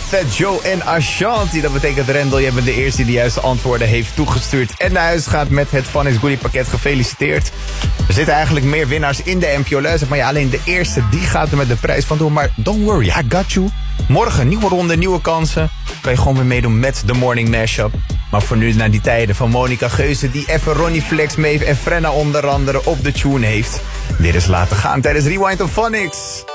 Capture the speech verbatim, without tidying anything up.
Fat Joe en Ashanti. Dat betekent, Rendel, jij bent de eerste die de juiste antwoorden heeft toegestuurd en naar huis gaat met het Fun is Goodie pakket. Gefeliciteerd. Er zitten eigenlijk meer winnaars in de N P O Luister, maar ja, alleen de eerste die gaat er met de prijs van door. Maar don't worry, I got you. Morgen nieuwe ronde, nieuwe kansen. Kan je gewoon weer meedoen met de Morning Mashup. Maar voor nu naar die tijden van Monica Geuze, die even Ronnie Flex mee en Frenna onder andere op de tune heeft. Weer eens laten gaan tijdens Rewind of Phonics.